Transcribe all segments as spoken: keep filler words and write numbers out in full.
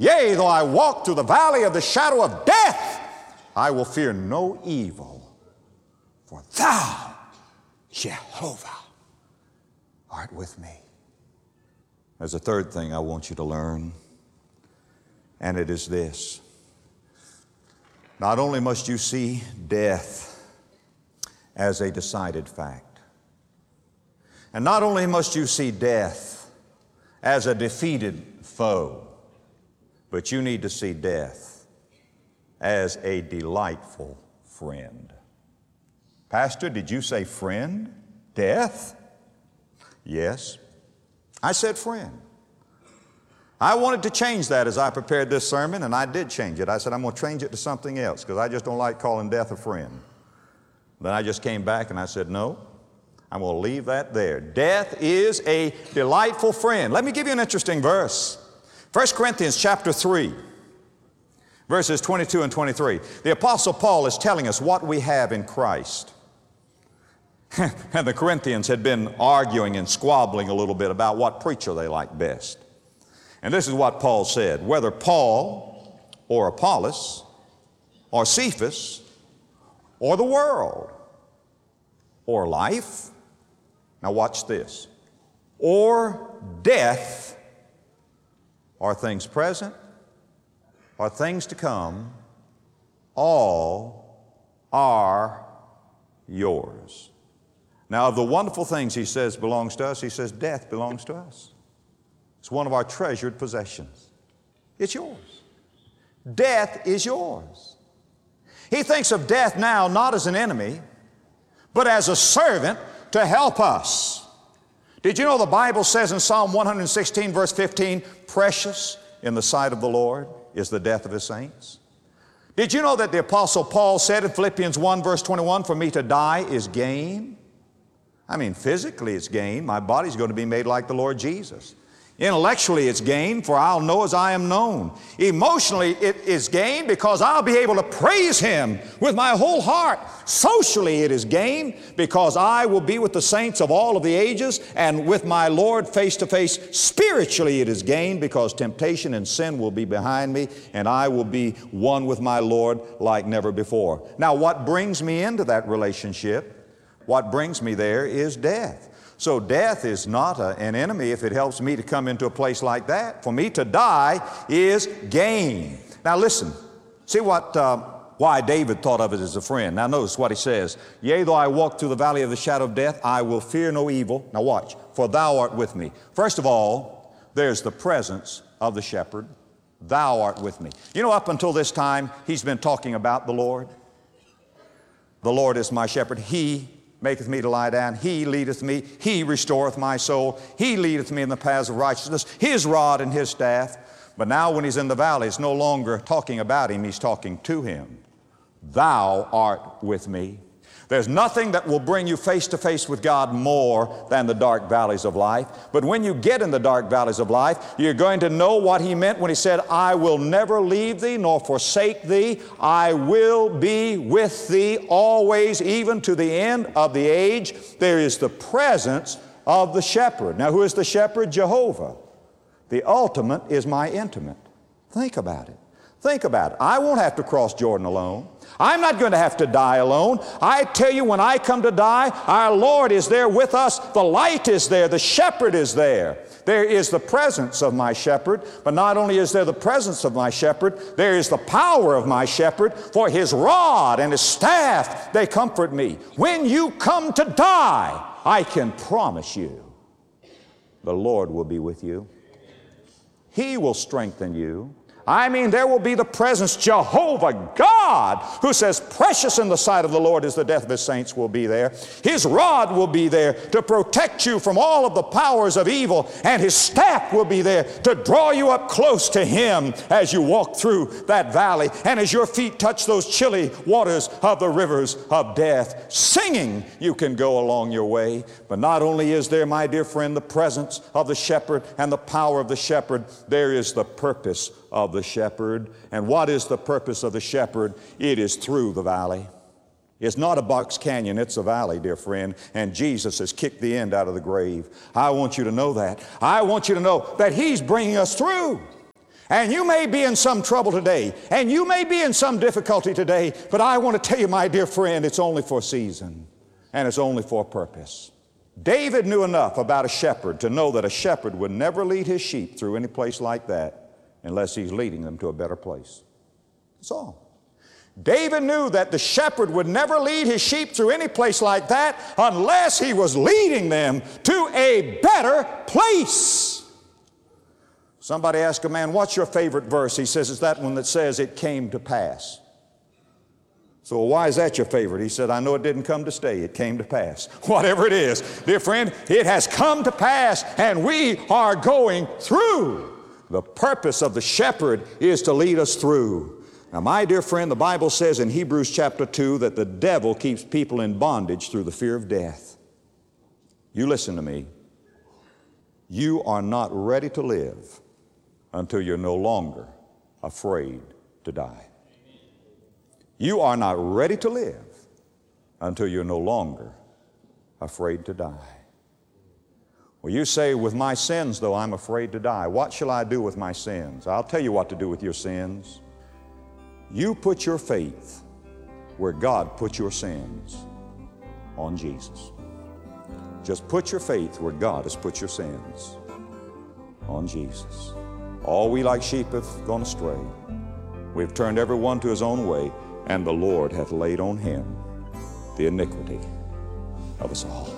Yea, though I walk through the valley of the shadow of death, I will fear no evil, for thou, Jehovah, art with me. There's a third thing I want you to learn, and it is this. Not only must you see death as a decided fact, and not only must you see death as a defeated foe, but you need to see death as a delightful friend. Pastor, did you say friend? Death? Yes. I said friend. I wanted to change that as I prepared this sermon, and I did change it. I said, I'm going to change it to something else because I just don't like calling death a friend. Then I just came back and I said, no, I'm going to leave that there. Death is a delightful friend. Let me give you an interesting verse. First Corinthians chapter three, verses twenty-two and twenty-three. The Apostle Paul is telling us what we have in Christ. And the Corinthians had been arguing and squabbling a little bit about what preacher they liked best. And this is what Paul said, whether Paul or Apollos or Cephas or the world or life, now watch this, or death or things present or things to come, all are yours. Now, of the wonderful things he says belongs to us, he says death belongs to us. It's one of our treasured possessions. It's yours. Death is yours. He thinks of death now not as an enemy, but as a servant to help us. Did you know the Bible says in Psalm one sixteen, verse fifteen, precious in the sight of the Lord is the death of His saints? Did you know that the Apostle Paul said in Philippians one, verse twenty-one, for me to die is gain? I mean, physically it's gain. My body's going to be made like the Lord Jesus. Intellectually it's gain, for I'll know as I am known. Emotionally it is gain because I'll be able to praise Him with my whole heart. Socially it is gain because I will be with the saints of all of the ages and with my Lord face to face. Spiritually it is gain because temptation and sin will be behind me and I will be one with my Lord like never before. Now, what brings me into that relationship, what brings me there is death. So death is not a, an enemy if it helps me to come into a place like that. For me to die is gain. Now listen, see what, uh, why David thought of it as a friend. Now notice what he says. Yea, though I walk through the valley of the shadow of death, I will fear no evil. Now watch, for thou art with me. First of all, there's the presence of the shepherd. Thou art with me. You know, up until this time, he's been talking about the Lord. The Lord is my shepherd. He maketh me to lie down. He leadeth me. He restoreth my soul. He leadeth me in the paths of righteousness. His rod and His staff. But now when he's in the valley, it's no longer talking about Him. He's talking to Him. Thou art with me. There's nothing that will bring you face to face with God more than the dark valleys of life. But when you get in the dark valleys of life, you're going to know what He meant when He said, I will never leave thee nor forsake thee. I will be with thee always, even to the end of the age. There is the presence of the shepherd. Now, who is the shepherd? Jehovah. The ultimate is my intimate. Think about it. Think about it. I won't have to cross Jordan alone. I'm not going to have to die alone. I tell you, when I come to die, our Lord is there with us. The light is there. The shepherd is there. There is the presence of my shepherd. But not only is there the presence of my shepherd, there is the power of my shepherd. For His rod and His staff, they comfort me. When you come to die, I can promise you, the Lord will be with you. He will strengthen you. I mean, there will be the presence, Jehovah God, who says, precious in the sight of the Lord is the death of His saints, will be there. His rod will be there to protect you from all of the powers of evil, and His staff will be there to draw you up close to Him as you walk through that valley and as your feet touch those chilly waters of the rivers of death. Singing, you can go along your way. But not only is there, my dear friend, the presence of the shepherd and the power of the shepherd, there is the purpose of the shepherd. And what is the purpose of the shepherd? It is through the valley. It's not a box canyon, it's a valley, dear friend. And Jesus has kicked the end out of the grave. I want you to know that. I want you to know that He's bringing us through. And you may be in some trouble today, and you may be in some difficulty today, but I want to tell you, my dear friend, it's only for a season, and it's only for a purpose. David knew enough about a shepherd to know that a shepherd would never lead his sheep through any place like that unless he's leading them to a better place. That's all. David knew that the shepherd would never lead his sheep through any place like that unless he was leading them to a better place. Somebody asked a man, what's your favorite verse? He says, it's that one that says, it came to pass. So why is that your favorite? He said, I know it didn't come to stay. It came to pass. Whatever it is, dear friend, it has come to pass, and we are going through. The purpose of the shepherd is to lead us through. Now, my dear friend, the Bible says in Hebrews chapter two that the devil keeps people in bondage through the fear of death. You listen to me. You are not ready to live until you're no longer afraid to die. You are not ready to live until you're no longer afraid to die. Well, you say, with my sins, though, I'm afraid to die. What shall I do with my sins? I'll tell you what to do with your sins. You put your faith where God put your sins, on Jesus. Just put your faith where God has put your sins, on Jesus. All we like sheep have gone astray. We've turned every one to his own way, and the Lord hath laid on him the iniquity of us all.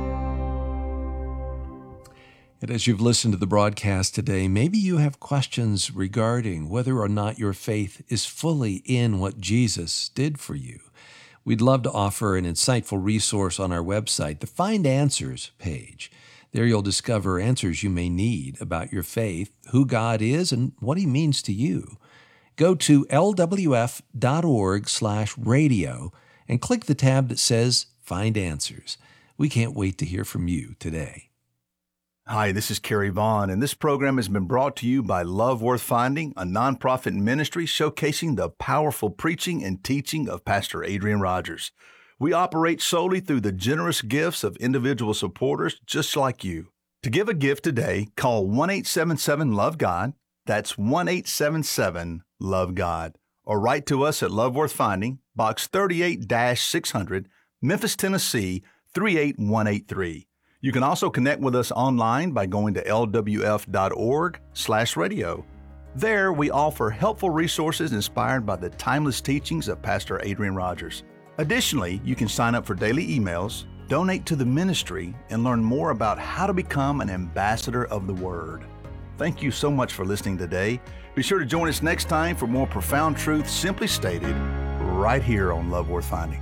And as you've listened to the broadcast today, maybe you have questions regarding whether or not your faith is fully in what Jesus did for you. We'd love to offer an insightful resource on our website, the Find Answers page. There you'll discover answers you may need about your faith, who God is, and what He means to you. Go to L W F dot org slash radio and click the tab that says Find Answers. We can't wait to hear from you today. Hi, this is Kerry Vaughn, and this program has been brought to you by Love Worth Finding, a nonprofit ministry showcasing the powerful preaching and teaching of Pastor Adrian Rogers. We operate solely through the generous gifts of individual supporters just like you. To give a gift today, call one eight seven seven love God. That's one eight seven seven love God. Or write to us at Love Worth Finding, Box thirty-eight six hundred, Memphis, Tennessee, three eight one eight three. You can also connect with us online by going to L W F dot org slash radio. There, we offer helpful resources inspired by the timeless teachings of Pastor Adrian Rogers. Additionally, you can sign up for daily emails, donate to the ministry, and learn more about how to become an ambassador of the Word. Thank you so much for listening today. Be sure to join us next time for more profound truth simply stated right here on Love Worth Finding.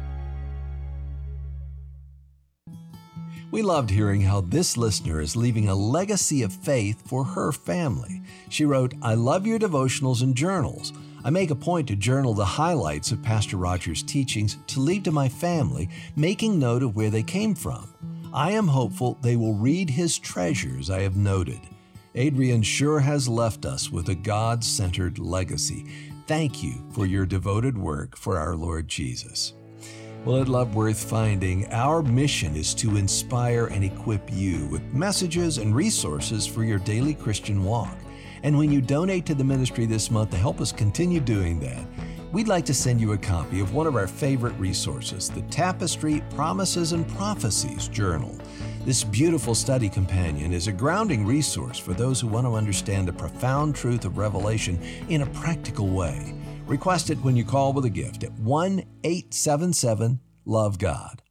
We loved hearing how this listener is leaving a legacy of faith for her family. She wrote, I love your devotionals and journals. I make a point to journal the highlights of Pastor Rogers' teachings to leave to my family, making note of where they came from. I am hopeful they will read his treasures I have noted. Adrian sure has left us with a God-centered legacy. Thank you for your devoted work for our Lord Jesus. Well, at Love Worth Finding, our mission is to inspire and equip you with messages and resources for your daily Christian walk. And when you donate to the ministry this month to help us continue doing that, we'd like to send you a copy of one of our favorite resources, the Tapestry Promises and Prophecies Journal. This beautiful study companion is a grounding resource for those who want to understand the profound truth of Revelation in a practical way. Request it when you call with a gift at one eight seven seven love God.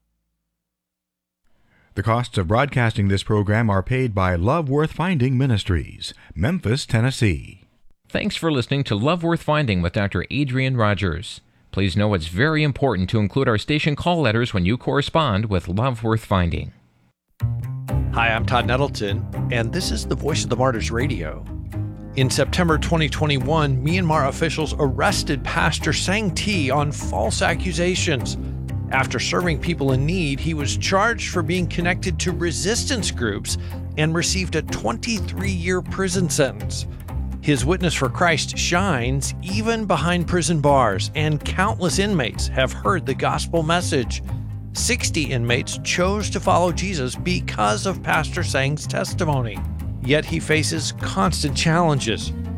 The costs of broadcasting this program are paid by Love Worth Finding Ministries, Memphis, Tennessee. Thanks for listening to Love Worth Finding with Doctor Adrian Rogers. Please know it's very important to include our station call letters when you correspond with Love Worth Finding. Hi, I'm Todd Nettleton, and this is the Voice of the Martyrs Radio. In September twenty twenty-one, Myanmar officials arrested Pastor Sang Thi on false accusations. After serving people in need, he was charged for being connected to resistance groups and received a twenty-three-year prison sentence. His witness for Christ shines even behind prison bars, and countless inmates have heard the gospel message. sixty inmates chose to follow Jesus because of Pastor Sang's testimony. Yet he faces constant challenges.